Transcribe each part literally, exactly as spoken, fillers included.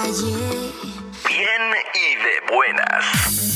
calle. Bien y de buenas.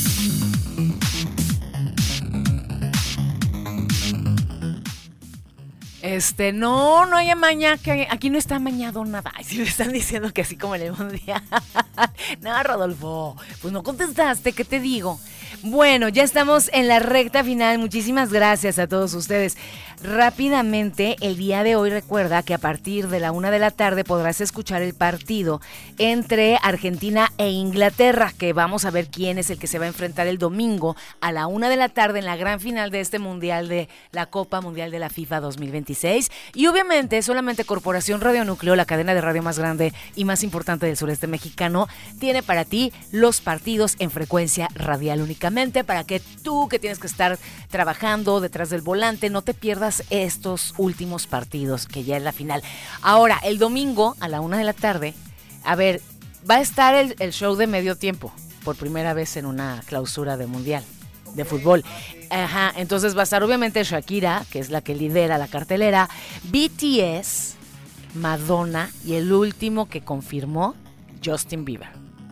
Este, no, no hay amaña, que aquí no está amañado nada. Ay, si me están diciendo que así como en el mundial. No, Rodolfo, pues no contestaste, ¿qué te digo? Bueno, ya estamos en la recta final. Muchísimas gracias a todos ustedes. Rápidamente, el día de hoy recuerda que a partir de la una de la tarde podrás escuchar el partido entre Argentina e Inglaterra, que vamos a ver quién es el que se va a enfrentar el domingo a la una de la tarde en la gran final de este mundial de la Copa Mundial de la FIFA dos mil veintiséis. Y obviamente solamente Corporación Radio Núcleo, la cadena de radio más grande y más importante del sureste mexicano, tiene para ti los partidos en frecuencia radial únicamente, para que tú, que tienes que estar trabajando detrás del volante, no te pierdas estos últimos partidos, que ya es la final. Ahora, el domingo a la una de la tarde, a ver, va a estar el, el show de medio tiempo, por primera vez en una clausura de mundial de fútbol. Ajá, entonces va a estar obviamente Shakira, que es la que lidera la cartelera, B T S, Madonna y el último que confirmó, Justin Bieber.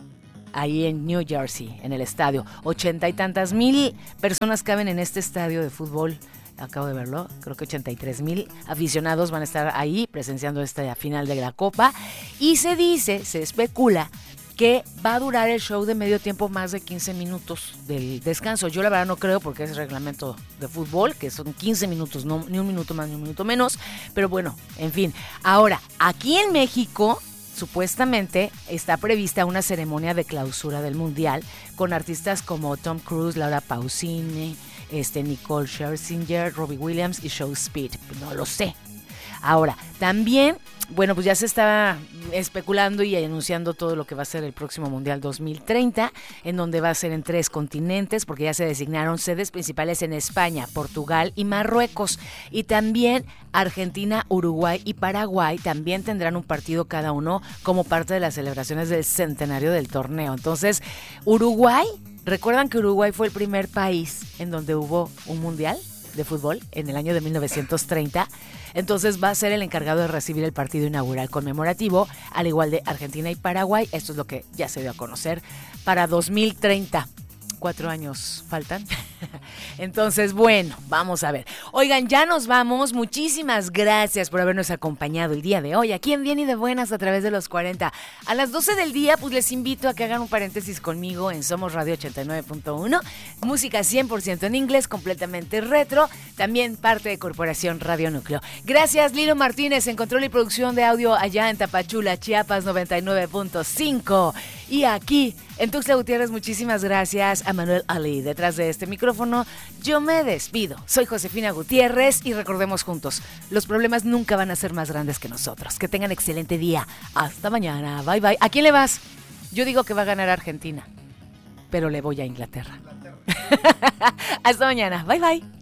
Ahí en New Jersey, en el estadio. Ochenta y tantas mil personas caben en este estadio de fútbol. Acabo de verlo, creo que ochenta y tres mil aficionados van a estar ahí presenciando esta final de la Copa. Y se dice, se especula, que va a durar el show de medio tiempo más de quince minutos del descanso. Yo la verdad no creo, porque es reglamento de fútbol, que son quince minutos, no, ni un minuto más ni un minuto menos. Pero bueno, en fin. Ahora, aquí en México, supuestamente está prevista una ceremonia de clausura del Mundial con artistas como Tom Cruise, Laura Pausini, este, Nicole Scherzinger, Robbie Williams y Show Speed. No lo sé. Ahora, también, bueno, pues ya se está especulando y anunciando todo lo que va a ser el próximo Mundial dos mil treinta, en donde va a ser en tres continentes, porque ya se designaron sedes principales en España, Portugal y Marruecos. Y también Argentina, Uruguay y Paraguay también tendrán un partido cada uno como parte de las celebraciones del centenario del torneo. Entonces, Uruguay, ¿recuerdan que Uruguay fue el primer país en donde hubo un Mundial de fútbol en el año de mil novecientos treinta? Entonces va a ser el encargado de recibir el partido inaugural conmemorativo, al igual de Argentina y Paraguay. Esto es lo que ya se dio a conocer para dos mil treinta. Cuatro años faltan. Entonces, bueno, vamos a ver. Oigan, ya nos vamos. Muchísimas gracias por habernos acompañado el día de hoy aquí en Bien y de Buenas a través de los cuarenta. A las doce del día, pues les invito a que hagan un paréntesis conmigo en Somos Radio ochenta y nueve punto uno. Música cien por ciento en inglés, completamente retro. También parte de Corporación Radio Núcleo. Gracias, Lilo Martínez, en control y producción de audio allá en Tapachula, Chiapas noventa y nueve punto cinco. Y aquí en Tuxtla Gutiérrez, muchísimas gracias a Manuel Ali. Detrás de este micrófono, yo me despido. Soy Josefina Gutiérrez y recordemos juntos, los problemas nunca van a ser más grandes que nosotros. Que tengan excelente día. Hasta mañana. Bye, bye. ¿A quién le vas? Yo digo que va a ganar Argentina, pero le voy a Inglaterra. Hasta mañana. Bye, bye.